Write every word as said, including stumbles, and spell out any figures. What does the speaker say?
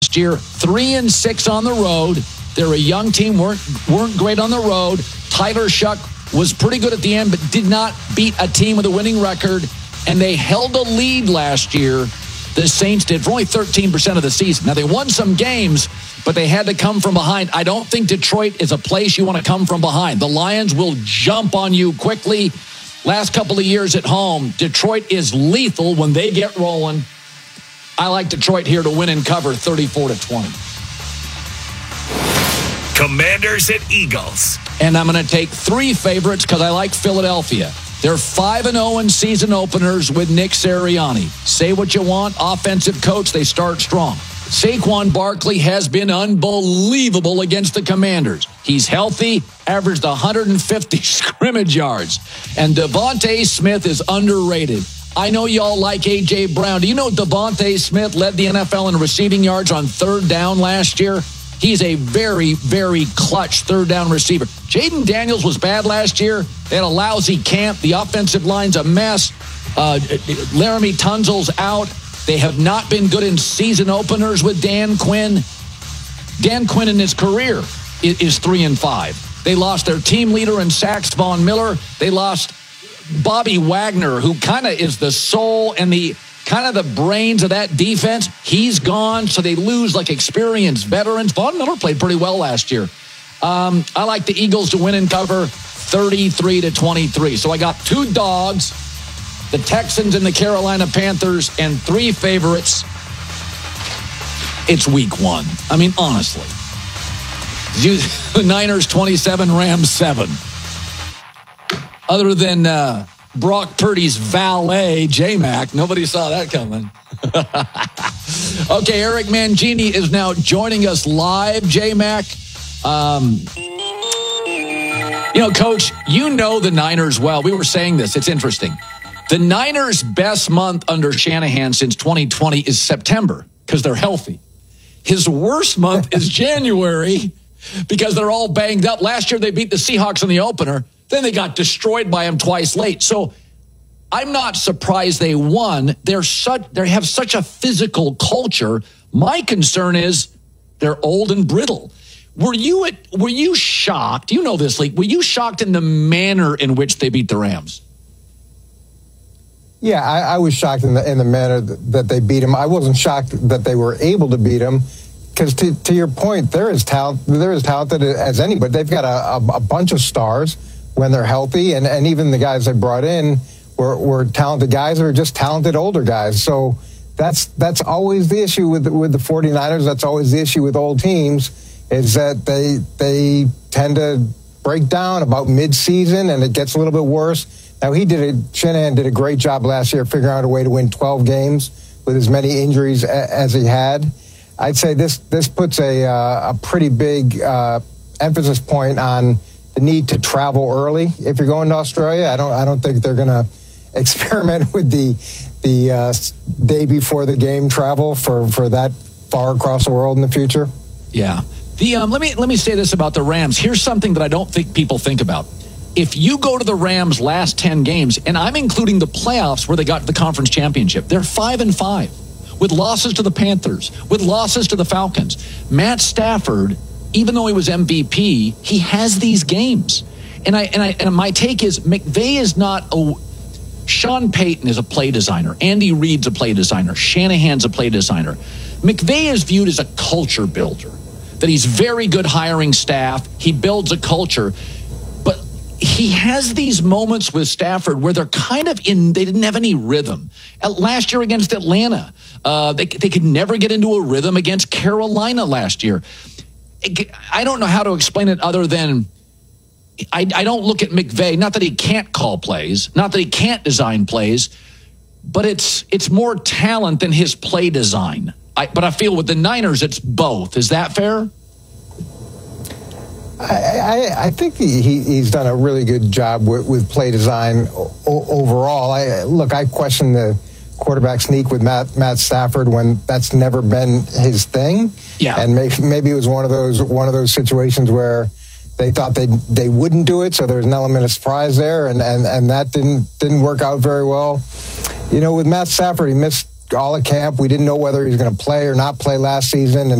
last year, three and six on the road. They're a young team, weren't weren't great on the road. Tyler Shuck was pretty good at the end, but did not beat a team with a winning record. And they held a lead last year. The Saints did for only thirteen percent of the season. Now, they won some games, but they had to come from behind. I don't think Detroit is a place you want to come from behind. The Lions will jump on you quickly. Last couple of years at home, Detroit is lethal when they get rolling. I like Detroit here to win and cover thirty-four to twenty. Commanders at Eagles. And I'm going to take three favorites because I like Philadelphia. They're five and oh in season openers with Nick Sirianni. Say what you want, offensive coach, they start strong. Saquon Barkley has been unbelievable against the Commanders. He's healthy, averaged one hundred fifty scrimmage yards. And Devontae Smith is underrated. I know y'all like A J. Brown. Do you know Devontae Smith led the N F L in receiving yards on third down last year? He's a very, very clutch third down receiver. Jaden Daniels was bad last year. They had a lousy camp. The offensive line's a mess. Uh, Laramie Tunsil's out. They have not been good in season openers with Dan Quinn. Dan Quinn in his career is, is three and five. They lost their team leader in Sax Von Miller. They lost Bobby Wagner, who kind of is the soul and the kind of the brains of that defense. He's gone, so they lose like experienced veterans. Von Miller played pretty well last year. Um, I like the Eagles to win and cover thirty-three to twenty-three. So I got two dogs, the Texans and the Carolina Panthers, and three favorites. It's week one. I mean, honestly. The Niners twenty-seven, Rams seven. Other than uh, Brock Purdy's valet, J-Mac, nobody saw that coming. Okay, Eric Mangini is now joining us live, J-Mac. Um, you know, Coach, you know the Niners well. We were saying this. It's interesting. The Niners' best month under Shanahan since twenty twenty is September because they're healthy. His worst month is January because they're all banged up. Last year, they beat the Seahawks in the opener. Then they got destroyed by him twice late. So I'm not surprised they won. They're such, they have such a physical culture. My concern is they're old and brittle. Were you at, were you shocked? You know this league. Were you shocked in the manner in which they beat the Rams? Yeah, I, I was shocked in the in the manner that they beat him. I wasn't shocked that they were able to beat him because, to, to your point, they're as talent they're as talented as anybody. They've got a, a, a bunch of stars when they're healthy, and, and even the guys they brought in were, were talented guys or just talented older guys. So that's that's always the issue with with the 49ers. That's always the issue with old teams is that they they tend to break down about mid-season, and it gets a little bit worse. Now, he did a, Shanahan did a great job last year figuring out a way to win twelve games with as many injuries a, as he had. I'd say this this puts a uh, a pretty big uh, emphasis point on the need to travel early if you're going to Australia. I don't I don't think they're going to experiment with the the uh, day before the game travel for, for that far across the world in the future. Yeah. The um, let me let me say this about the Rams. Here's something that I don't think people think about. If you go to the Rams' last ten games, and I'm including the playoffs where they got the conference championship, they're five and five with losses to the Panthers, with losses to the Falcons. Matt Stafford, even though he was M V P, he has these games. And I and I and my take is McVay is not a Sean Payton is a play designer. Andy Reid's a play designer. Shanahan's a play designer. McVay is viewed as a culture builder. That he's very good hiring staff. He builds a culture. But he has these moments with Stafford where they're kind of in, they didn't have any rhythm. Last year against Atlanta, uh, they, they could never get into a rhythm against Carolina last year. I don't know how to explain it other than I, I don't look at McVay, not that he can't call plays, not that he can't design plays, but it's it's more talent than his play design. I, but I feel with the Niners, it's both. Is that fair? I, I, I think he, he's done a really good job with, with play design o- overall. I, look, I question the quarterback sneak with Matt, Matt Stafford when that's never been his thing. Yeah. And maybe, maybe it was one of those one of those situations where they thought they they wouldn't do it, so there was an element of surprise there, and, and, and that didn't didn't work out very well. You know, with Matt Stafford, he missed all of camp. We didn't know whether he was going to play or not play last season, and